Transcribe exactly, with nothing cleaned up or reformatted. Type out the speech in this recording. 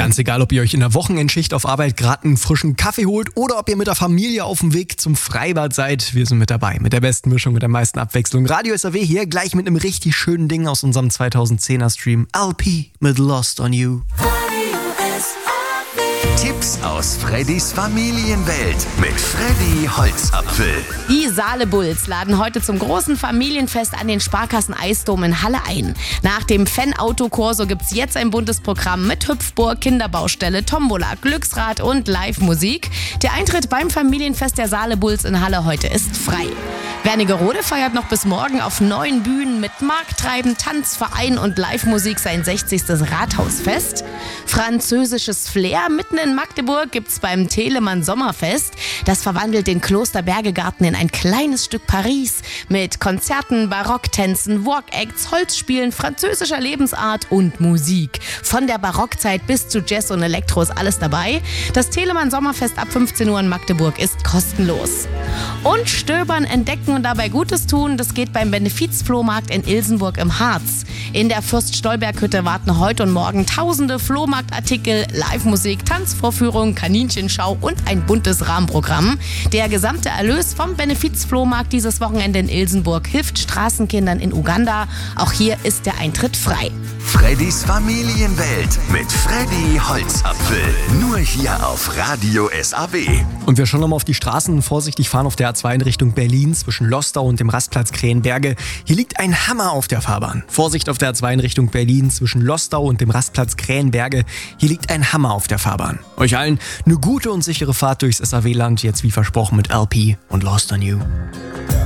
Ganz egal, ob ihr euch in der Wochenendschicht auf Arbeit gerade einen frischen Kaffee holt oder ob ihr mit der Familie auf dem Weg zum Freibad seid, wir sind mit dabei. Mit der besten Mischung, mit der meisten Abwechslung. Radio S A W hier gleich mit einem richtig schönen Ding aus unserem zweitausendzehner Stream. L P mit Lost on You. Tipps aus Freddys Familienwelt mit Freddy Holzapfel. Die Saale Bulls laden heute zum großen Familienfest an den Sparkassen Eisdom in Halle ein. Nach dem Fan-Auto-Corso gibt's jetzt ein buntes Programm mit Hüpfburg, Kinderbaustelle, Tombola, Glücksrad und Live-Musik. Der Eintritt beim Familienfest der Saale Bulls in Halle heute ist frei. Wernigerode feiert noch bis morgen auf neun Bühnen mit Markttreiben, Tanzverein und Live-Musik sein sechzigstes Rathausfest. Französisches Flair mitten in Magdeburg gibt's beim Telemann Sommerfest. Das verwandelt den Klosterbergegarten in ein kleines Stück Paris mit Konzerten, Barocktänzen, Walk-Acts, Holzspielen, französischer Lebensart und Musik. Von der Barockzeit bis zu Jazz und Elektro ist alles dabei. Das Telemann Sommerfest ab fünfzehn Uhr in Magdeburg ist kostenlos. Und stöbern, entdecken und dabei Gutes tun, das geht beim Benefizflohmarkt in Ilsenburg im Harz. In der Fürst-Stolberg-Hütte warten heute und morgen tausende Flohmarktartikel, Live-Musik, Tanzvorführung, Kaninchenschau und ein buntes Rahmenprogramm. Der gesamte Erlös vom Benefizflohmarkt dieses Wochenende in Ilsenburg hilft Straßenkindern in Uganda. Auch hier ist der Eintritt frei. Freddys Familienwelt mit Freddy Holzapfel. Nur hier auf Radio S A W. Und wir schauen nochmal auf die Straßen. Vorsichtig fahren auf der A zwei in Richtung Berlin zwischen Lostau und dem Rastplatz Krähenberge. Hier liegt ein Hammer auf der Fahrbahn. Vorsicht auf der A zwei in Richtung Berlin zwischen Lostau und dem Rastplatz Krähenberge. Hier liegt ein Hammer auf der Fahrbahn. Euch allen eine gute und sichere Fahrt durchs S A W-Land. Jetzt wie versprochen mit L P und Lost on You.